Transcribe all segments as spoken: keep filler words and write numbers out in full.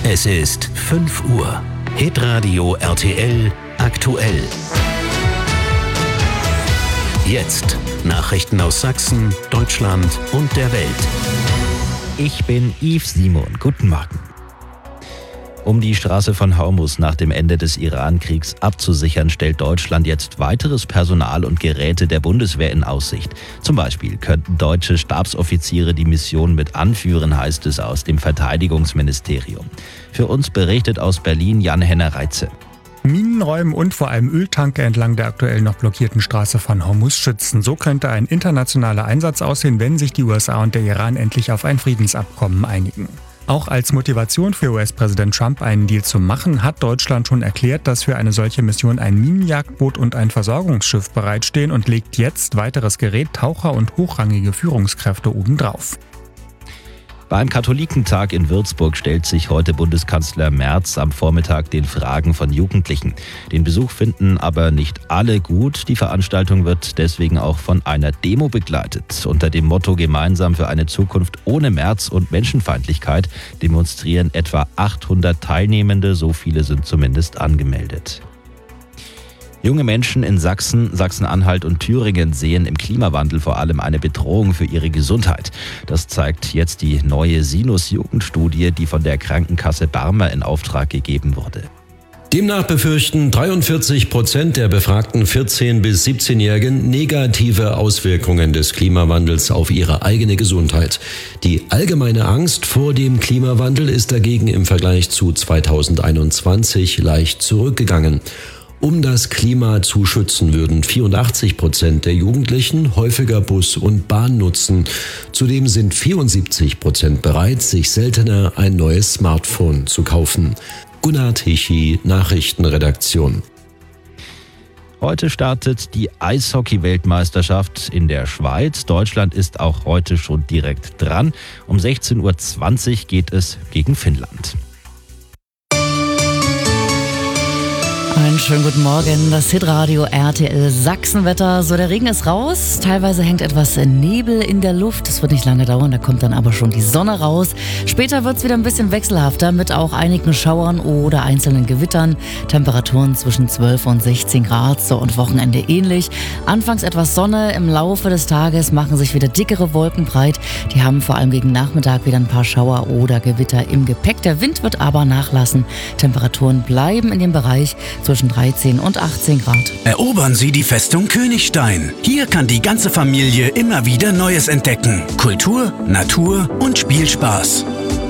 Es ist fünf Uhr. Hitradio R T L aktuell. Jetzt Nachrichten aus Sachsen, Deutschland und der Welt. Ich bin Yves Simon. Guten Morgen. Um die Straße von Hormuz nach dem Ende des Iran-Kriegs abzusichern, stellt Deutschland jetzt weiteres Personal und Geräte der Bundeswehr in Aussicht. Zum Beispiel könnten deutsche Stabsoffiziere die Mission mit anführen, heißt es aus dem Verteidigungsministerium. Für uns berichtet aus Berlin Jan-Henner Reitze. Minenräumen und vor allem Öltanker entlang der aktuell noch blockierten Straße von Hormuz schützen. So könnte ein internationaler Einsatz aussehen, wenn sich die U S A und der Iran endlich auf ein Friedensabkommen einigen. Auch als Motivation für U S-Präsident Trump, einen Deal zu machen, hat Deutschland schon erklärt, dass für eine solche Mission ein Minenjagdboot und ein Versorgungsschiff bereitstehen und legt jetzt weiteres Gerät, Taucher und hochrangige Führungskräfte obendrauf. Beim Katholikentag in Würzburg stellt sich heute Bundeskanzler Merz am Vormittag den Fragen von Jugendlichen. Den Besuch finden aber nicht alle gut. Die Veranstaltung wird deswegen auch von einer Demo begleitet. Unter dem Motto "Gemeinsam für eine Zukunft ohne Merz und Menschenfeindlichkeit" demonstrieren etwa achthundert Teilnehmende. So viele sind zumindest angemeldet. Junge Menschen in Sachsen, Sachsen-Anhalt und Thüringen sehen im Klimawandel vor allem eine Bedrohung für ihre Gesundheit. Das zeigt jetzt die neue Sinus-Jugendstudie, die von der Krankenkasse Barmer in Auftrag gegeben wurde. Demnach befürchten dreiundvierzig Prozent der befragten vierzehn- bis siebzehnjährigen negative Auswirkungen des Klimawandels auf ihre eigene Gesundheit. Die allgemeine Angst vor dem Klimawandel ist dagegen im Vergleich zu zweitausendeinundzwanzig leicht zurückgegangen. Um das Klima zu schützen, würden vierundachtzig Prozent der Jugendlichen häufiger Bus und Bahn nutzen. Zudem sind vierundsiebzig Prozent bereit, sich seltener ein neues Smartphone zu kaufen. Gunnar Tichy, Nachrichtenredaktion. Heute startet die Eishockey-Weltmeisterschaft in der Schweiz. Deutschland ist auch heute schon direkt dran. Um sechzehn Uhr zwanzig geht es gegen Finnland. Einen schönen guten Morgen, das Hitradio R T L Sachsenwetter. So, der Regen ist raus, teilweise hängt etwas Nebel in der Luft. Es wird nicht lange dauern, da kommt dann aber schon die Sonne raus. Später wird es wieder ein bisschen wechselhafter mit auch einigen Schauern oder einzelnen Gewittern. Temperaturen zwischen zwölf und sechzehn Grad, so und Wochenende ähnlich. Anfangs etwas Sonne, im Laufe des Tages machen sich wieder dickere Wolken breit. Die haben vor allem gegen Nachmittag wieder ein paar Schauer oder Gewitter im Gepäck. Der Wind wird aber nachlassen. Temperaturen bleiben in dem Bereich zwischen dreizehn und achtzehn Grad. Erobern Sie die Festung Königstein. Hier kann die ganze Familie immer wieder Neues entdecken. Kultur, Natur und Spielspaß.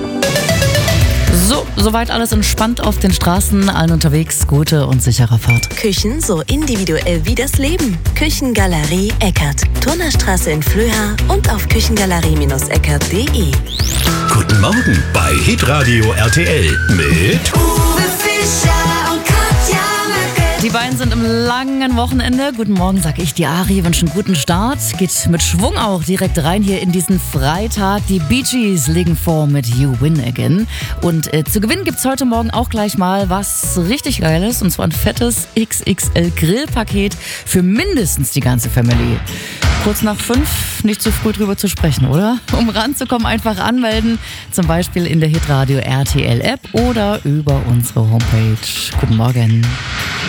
So, soweit alles entspannt auf den Straßen, allen unterwegs, gute und sichere Fahrt. Küchen so individuell wie das Leben. Küchengalerie Eckert. Turnerstraße in Flöha und auf küchengalerie eckert punkt de. Guten Morgen bei Hitradio R T L mit Uwe Fischer und Katja Möcke. Die beiden sind im langen Wochenende. Guten Morgen, sag ich. Die Ari wünschen einen guten Start. Geht mit Schwung auch direkt rein hier in diesen Freitag. Die Bee Gees legen vor mit You Win Again. Und äh, zu gewinnen gibt's heute Morgen auch gleich mal was richtig Geiles. Und zwar ein fettes X X L-Grillpaket für mindestens die ganze Family. Kurz nach fünf, nicht zu früh drüber zu sprechen, oder? Um ranzukommen, einfach anmelden. Zum Beispiel in der Hitradio R T L App oder über unsere Homepage. Guten Morgen.